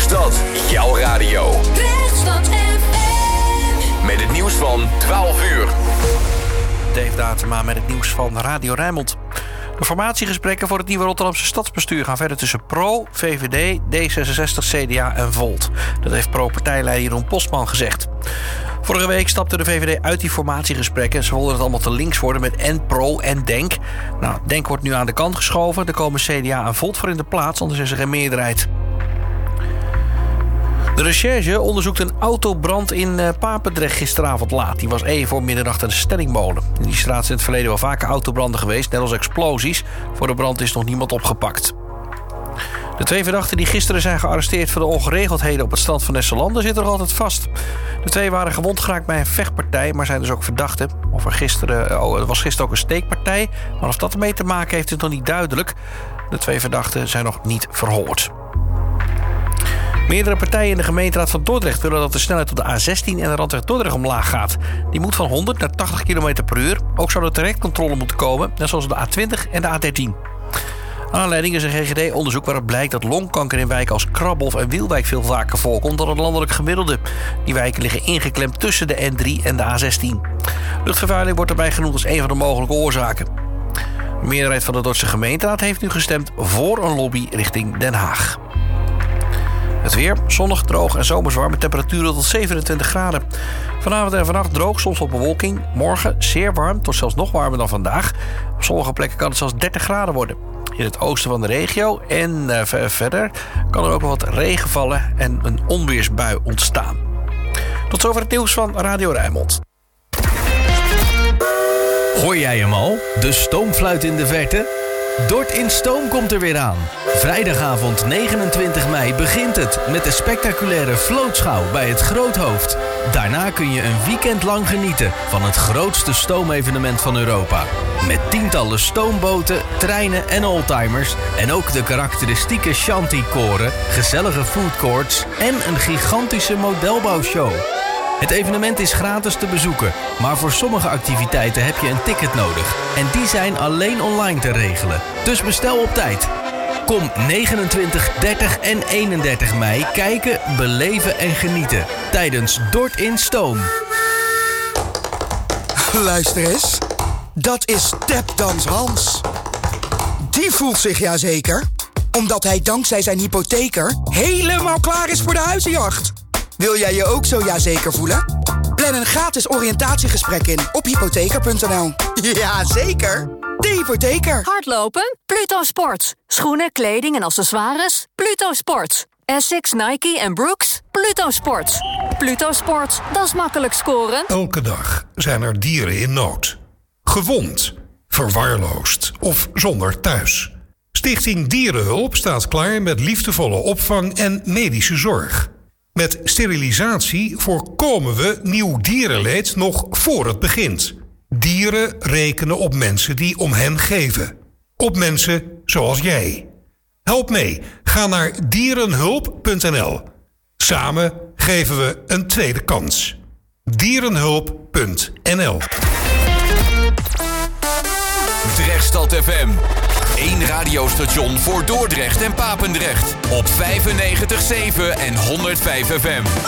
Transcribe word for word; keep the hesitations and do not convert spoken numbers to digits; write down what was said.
Drechtstad, jouw radio. Drechtstad F M. Met het nieuws van twaalf uur. Dave Datema met het nieuws van Radio Rijnmond. De formatiegesprekken voor het nieuwe Rotterdamse stadsbestuur gaan verder tussen Pro, V V D, D zesenzestig, C D A en Volt. Dat heeft Pro-partijleider Jeroen Postman gezegd. Vorige week stapte de V V D uit die formatiegesprekken. Ze wilden het allemaal te links worden met en Pro en Denk. Nou, Denk wordt nu aan de kant geschoven. Er komen C D A en Volt voor in de plaats, anders is er geen meerderheid. De recherche onderzoekt een autobrand in uh, Papendrecht gisteravond laat. Die was even voor middernacht aan de stellingmolen. In die straat zijn in het verleden wel vaker autobranden geweest, net als explosies. Voor de brand is nog niemand opgepakt. De twee verdachten die gisteren zijn gearresteerd voor de ongeregeldheden op het strand van Nesselanden zitten nog altijd vast. De twee waren gewond geraakt bij een vechtpartij, maar zijn dus ook verdachten. Of er gisteren, oh, er was gisteren ook een steekpartij, maar of dat ermee te maken heeft is nog niet duidelijk. De twee verdachten zijn nog niet verhoord. Meerdere partijen in de gemeenteraad van Dordrecht willen dat de snelheid op de A zestien en de randweg Dordrecht omlaag gaat. Die moet van honderd naar tachtig kilometer per uur. Ook zou er trajectcontrole moeten komen, net zoals de A twintig en de A dertien. Aanleiding is een G G D-onderzoek waaruit blijkt dat longkanker in wijken als Krabbelf en Wielwijk veel vaker voorkomt dan het landelijk gemiddelde. Die wijken liggen ingeklemd tussen de N drie en de A zestien. Luchtvervuiling wordt daarbij genoemd als een van de mogelijke oorzaken. De meerderheid van de Dordtse gemeenteraad heeft nu gestemd voor een lobby richting Den Haag. Het weer, zonnig, droog en zomers warm met temperaturen tot zevenentwintig graden. Vanavond en vannacht droog, soms wat bewolking. Morgen zeer warm, tot zelfs nog warmer dan vandaag. Op sommige plekken kan het zelfs dertig graden worden. In het oosten van de regio en uh, verder kan er ook nog wat regen vallen en een onweersbui ontstaan. Tot zover het nieuws van Radio Rijnmond. Hoor jij hem al? De stoomfluit in de verte? Dort in Stoom komt er weer aan. Vrijdagavond negenentwintig mei begint het met de spectaculaire vlootschouw bij het Groothoofd. Daarna kun je een weekend lang genieten van het grootste stoomevenement van Europa. Met tientallen stoomboten, treinen en oldtimers en ook de karakteristieke shanty-koren, gezellige foodcourts en een gigantische modelbouwshow. Het evenement is gratis te bezoeken, maar voor sommige activiteiten heb je een ticket nodig. En die zijn alleen online te regelen. Dus bestel op tijd. Kom negenentwintig, dertig en eenendertig mei kijken, beleven en genieten tijdens Dort in Stoom. Luister eens, dat is Tapdance Hans. Die voelt zich ja zeker, omdat hij dankzij zijn hypotheker helemaal klaar is voor de huizenjacht. Wil jij je ook zo ja zeker voelen? Plan een gratis oriëntatiegesprek in op hypotheker punt n l. Ja, zeker. De hypotheker. Hardlopen? Pluto Sports. Schoenen, kleding en accessoires? Pluto Sports. Essex, Nike en Brooks? Pluto Sports. Pluto Sports, dat is makkelijk scoren. Elke dag zijn er dieren in nood. Gewond, verwaarloosd of zonder thuis. Stichting Dierenhulp staat klaar met liefdevolle opvang en medische zorg. Met sterilisatie voorkomen we nieuw dierenleed nog voor het begint. Dieren rekenen op mensen die om hen geven. Op mensen zoals jij. Help mee. Ga naar dierenhulp punt n l. Samen geven we een tweede kans. dierenhulp punt n l. Drechtstad F M. Eén radiostation voor Dordrecht en Papendrecht. Op vijfennegentig komma zeven en honderdvijf F M.